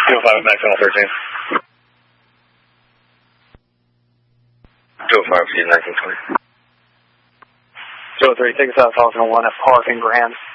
205 Max Channel 13. 205 C 1920. 203, take us out, Falcon 1 at Park and Grand.